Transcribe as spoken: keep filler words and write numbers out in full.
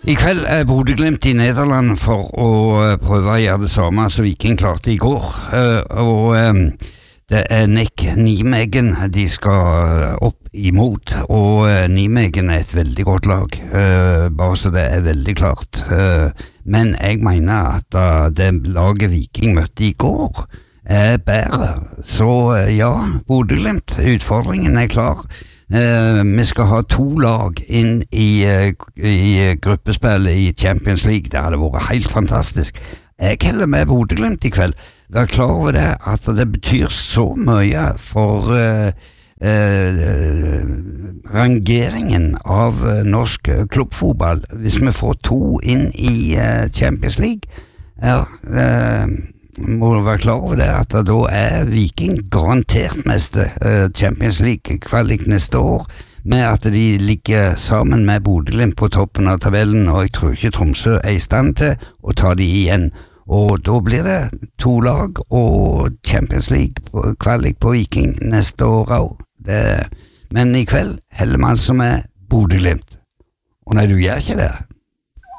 I kveld er Bodø/Glimt I Nederland for å prøve å gjøre det samme som Viking klarte I går, og det er Nick Nijmegen de skal opp imot, og Nijmegen er et veldig godt lag, bare så det er veldig klart. Men jeg mener at det laget Viking møtte I går er bedre, så ja, Bodø/Glimt, utfordringen er klar. Uh, vi skal ha to lag inn I, uh, I gruppespillet I Champions League. Det hadde vært helt fantastisk. Jeg heller med Bodø/Glimt I kveld. Vær klar over det at det betyr så mye for uh, uh, rangeringen av uh, norsk klubbfotball hvis vi får to inn I uh, Champions League. Ja, uh, må være klar over det at da er Viking garantert meste uh, Champions League kvalik neste år, med at de ligger sammen med Bodø/Glimt på toppen av tabellen, og jeg tror ikke Tromsø er I stand til å ta de igjen, og da blir det to lag og Champions League kvalik på Viking neste år også. Men I kveld heller man som er Bodø/Glimt, og nei, du gjør ikke det.